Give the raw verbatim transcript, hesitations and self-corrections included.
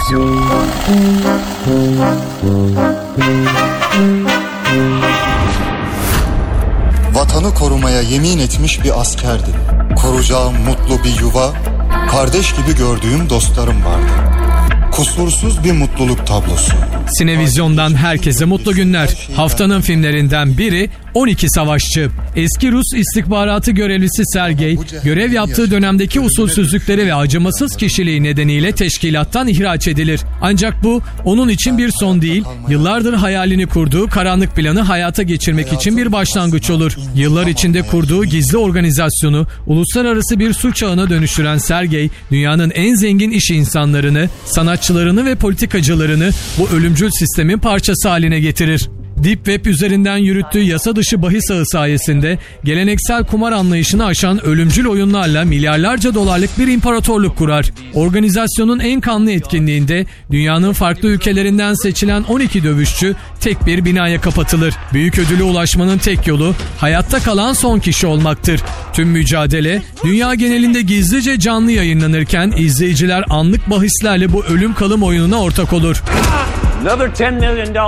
Sinevizyon. Vatanı korumaya yemin etmiş bir askerdim. Koruyacağım mutlu bir yuva, kardeş gibi gördüğüm dostlarım vardı. Kusursuz bir mutluluk tablosu. Sinevizyon'dan herkese mutlu günler. Haftanın filmlerinden biri on iki Savaşçı. Eski Rus istihbaratı görevlisi Sergey, görev yaptığı dönemdeki usulsüzlükleri ve acımasız kişiliği nedeniyle teşkilattan ihraç edilir. Ancak bu onun için bir son değil, yıllardır hayalini kurduğu karanlık planı hayata geçirmek için bir başlangıç olur. Yıllar içinde kurduğu gizli organizasyonu uluslararası bir suç ağına dönüştüren Sergey, dünyanın en zengin iş insanlarını, sanatçılarını ve politikacılarını bu ölümcül sistemin parçası haline getirir. Deep Web üzerinden yürüttüğü yasa dışı bahis ağı sayesinde geleneksel kumar anlayışını aşan ölümcül oyunlarla milyarlarca dolarlık bir imparatorluk kurar. Organizasyonun en kanlı etkinliğinde dünyanın farklı ülkelerinden seçilen on iki dövüşçü tek bir binaya kapatılır. Büyük ödüle ulaşmanın tek yolu hayatta kalan son kişi olmaktır. Tüm mücadele dünya genelinde gizlice canlı yayınlanırken izleyiciler anlık bahislerle bu ölüm kalım oyununa ortak olur. Another ten million dollars.